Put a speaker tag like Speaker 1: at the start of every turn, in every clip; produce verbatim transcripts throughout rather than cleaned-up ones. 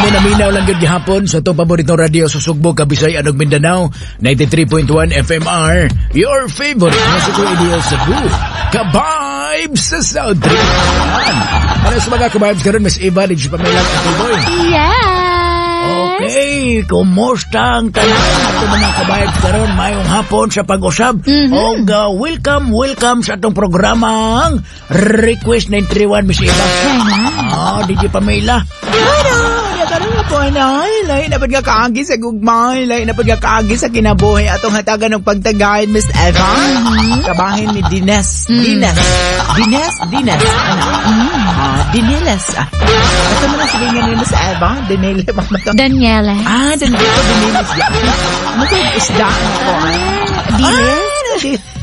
Speaker 1: Minaminaw lang yun gihapon sa itong paboritong radio sa Sugbo, Kabisay, Anog, Mindanao, ninety-three point one F M R, your favorite musical radio sa Cebu, Ka-Vibes sa South Tripan. Ano sa mga Ka-Vibes karon, Miss Eva, did you pamilang at boy?
Speaker 2: Yes!
Speaker 1: Okay, kumusta ang tanan ato mga Ka-Vibes karon mayong hapon sa pag-usab?
Speaker 2: Mm-hmm.
Speaker 1: O uh, welcome, welcome sa itong programang Request nine three one, Miss Eva. Ah, did you pamila?
Speaker 3: Ano? Karon nga po, anay. Lain na ka kaagi sa gugmay. Lain na ka kaagi sa kinabuhi. Atong hatagan ng pagtagayin, Miss Eva. Mm-hmm. Kabahin ni Dines. Mm. Dines. Dines? Dines. Ano? Mm. Ah, Diniles. Ah. Ito mo na sabihin nga ni Miss Eva. Diniles.
Speaker 2: Daniela.
Speaker 3: Ah, Daniela. Diniles. Ano ko? Isda. Ano ko?
Speaker 2: Diles?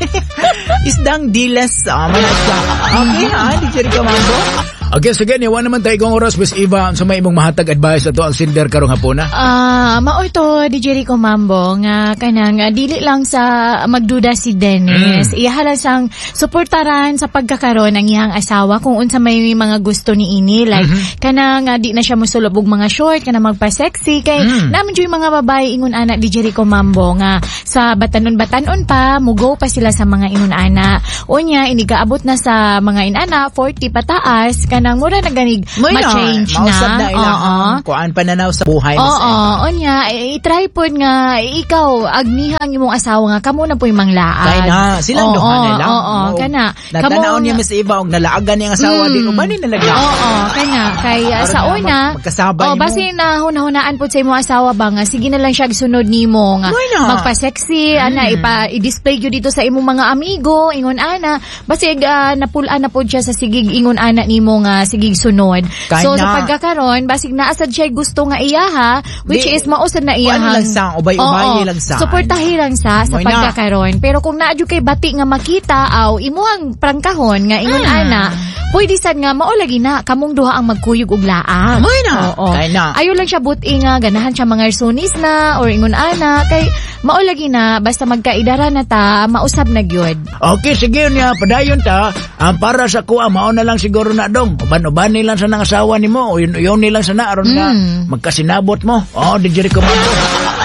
Speaker 3: Isdang Diles. Ah, manasya. Okay, ha? Di siya rin kamambo.
Speaker 1: Okay, sige, niwan naman tayo kong oras, Miss Eva, sa may imong mahatag advice ato ang sinder karong hapon na.
Speaker 2: Ah, uh, mao ito di Jericho Mambo nga kanang uh, dili lang sa magduda si Dennis. Mm. Iyahala sang suportaran sa pagkakaroon ng iyang asawa kung unsa may mga gusto ni ini like mm-hmm. kanang uh, di na siya mosulod og mga short kanang magpa-sexy kay mm. naman jud mga babae ingon ana di Jericho Mambo nga sa batanon-batanon pa mugo pa sila sa mga ingon ana. Unya ini kaabot na sa mga inana forty pataas nang mura na ganig ma-change na.
Speaker 3: Mausap na ilang kuan pananaw sa buhay.
Speaker 2: Oo, oo. Onya, i-try po nga, ikaw, agnihang imong asawa nga, kamo na po yung manglaan.
Speaker 3: Kaya na, silang
Speaker 2: oo,
Speaker 3: duha na lang.
Speaker 2: Oo, oo, kana.
Speaker 3: Natanaw niya Miss Eva, og nalaagan niyang asawa, mm, di uban ni nalagyan.
Speaker 2: Oo, oo, kana. Kay uh, sa una,
Speaker 3: magkasabay
Speaker 2: oh, basi na hunahunaan po sa imong asawa ba nga, sige na lang siya sunod nimo nga. Magpa-sexy, mm. ana, ipa, i-display yun dito sa imong mga amigo, ingon ana. Basi uh, napulaan na po siya sa sigig ingon ana nimo nga sigig sunod. Kaya so na. Sa pagkakaroon basig naasad siya gusto nga iyaha which di, is mausad na iyaha.
Speaker 3: Lang sa ubay-ubay lang sa.
Speaker 2: Suportahi lang sa sa pagkakaroon. Pero kung naadyo kay bati nga makita aw imuhang prangkahon nga ingon hmm. ana, pwede sad nga mao lagi na kamong duha ang magkuyog og laang.
Speaker 3: Moy na.
Speaker 2: Oo.
Speaker 3: Kaya na.
Speaker 2: Ayo lang siya buti nga ganahan siya mga sunis na or ingon ana kay mao lagi na basta magkaidara na ta mausab na gyud.
Speaker 1: Okay, sige niya padayon ta. Ang para sa kuha mao na lang siguro na dong. Uban-uban nilang sa nang asawa nimo o yun, yun nilang sana aron mm. nga magkasinabot mo. Oh, di Jericho Mambo.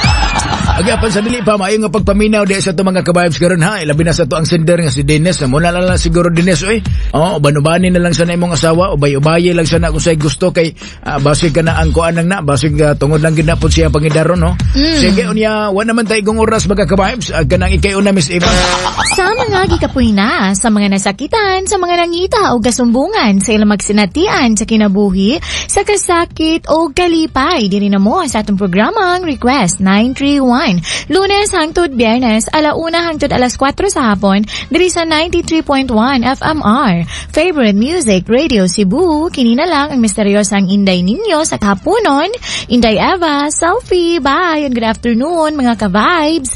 Speaker 1: Agapan sa dili pa maayo nga pagpaminaw di sa to mga Ka-Vibes karon ha. Ilabi na sa to ang sender nga si Dennis. Muna lang lang siguro Dennis oy. Oh, uban-ubanin na lang sana imong asawa, ubay-ubaye lang sana kung say gusto kay uh, basig ka na ang kuan nang na, basig uh, tungod lang gid na pud siya pangidaron no. Mm. Sige unya, wa naman tay gong oras mga Ka-Vibes. Uh, kanang ikay una Miss Eva.
Speaker 2: Sa mga gikapoy na, sa mga nasakitan, sa mga nangita o gasumbungan, sa ilang magsinatian sa kinabuhi, sa kasakit o kalipay, diri na mo sa atong programang Request nine three one. Lunes hangtod Biyernes, alauna hangtod alas kwatro sa hapon, diri sa ninety-three point one F M R. Favorite Music Radio Cebu, kini na lang ang misteryosang Inday ninyo sa kahaponon. Inday Eva, selfie, bye, and good afternoon mga Ka-Vibes.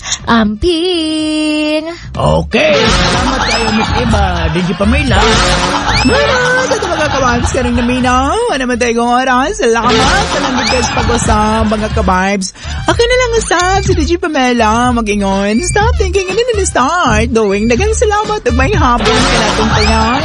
Speaker 2: Amping!
Speaker 1: Okay, salamat kayo Miss Eva. Did you pamila?
Speaker 3: Bueno, sa ito mga Ka-Vibes ka rin naminaw. Ano naman tayo kong oras? Salamat sa nandagkas pag-usap mga Ka-Vibes. Akin na lang usap si D J Pamela mag-ingon. Stop thinking and then start doing. Dagang salamat at may hapon ka natin tayan.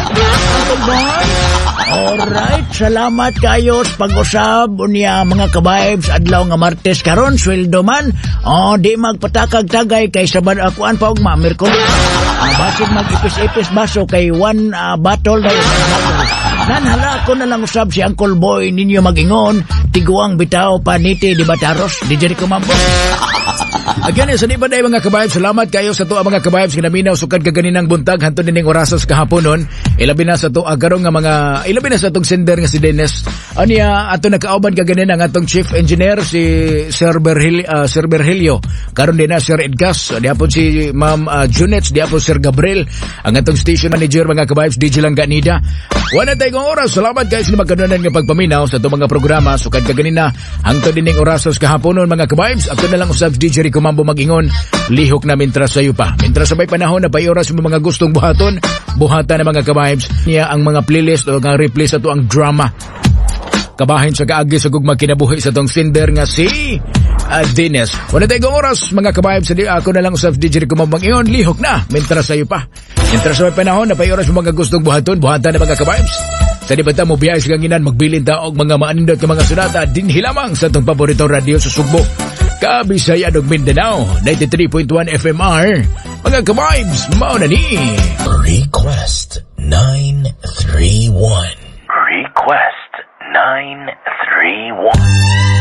Speaker 1: Alright, salamat kayo sa pag-usap unya mga Ka-Vibes adlaw nga Martes karon sweldo man. Oh, di magpatakag tagay kay sabad akuan pa og mamirkulo. Uh, basig mag-ipis-ipis baso kay one uh, bottle na yun. Nanhala ko na lang usab si Uncle Boy ninyo mag-ingon. Tiguang bitaw paniti di Bataros. Di Jericho Mambo. Again, sa di ba na mga Ka-Vibes, salamat kayo sa to mga Ka-Vibes kinaminaw sukad kaganinang buntag hanto dining orasas kahaponon. Ilabi na sa to agarong nga mga ilabi na sa tong sender nga si Dennis. Aniya ato nakauban kaganin ang atong chief engineer si Sir Berhil uh, Sir Berhilio. Karon din na Sir Edgas, diapon si Ma'am uh, Junets, diapon Sir Gabriel, ang atong station manager mga Ka-Vibes D J Langganida. Wala tayong oras. Salamat guys na magkanunan nga pagpaminaw sa to mga programa sukad kaganina hangtod dining orasas kahaponon mga Ka-Vibes. Ako na lang usab D J Rico Mambo mag-ingon, lihok na mintras sayo pa. Mintras sabay panahon na payoras mo mga gustong buhaton, buhatan na mga Ka-Vibes niya ang mga playlist o nga replay sa to ang drama. Kabahin sa kaagi sa gugma kinabuhi sa tong sinder nga si uh, Dennis. Wala tayong oras mga Ka-Vibes. Ako na lang usab D J Rico Mambo mag-ingon, lihok na mintras sayo pa. Mintras sabay panahon na payoras mo mga gustong buhaton, buhatan na mga Ka-Vibes. Sa di ba ta mo biyay sa kanginan magbilin ta og mga maanindot nga mga sunata din hilamang sa itong paborito radio sa Sugbo. Kabisaya ug Mindanao, ninety-three point one F M R. Mga ka-vibes, mao na ni.
Speaker 4: Request nine three one. Request nine three one.